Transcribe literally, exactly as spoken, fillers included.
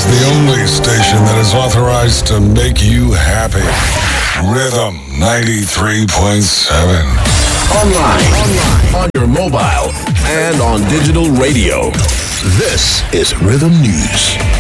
the only station that is authorized to make you happy. Rhythm ninety-three point seven. Online, online, on your mobile, and on digital radio. This is Rhythm News.